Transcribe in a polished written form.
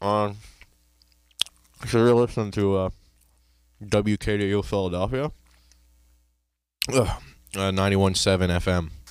Um, so you're listening to WKDU Philadelphia, 91.7 FM.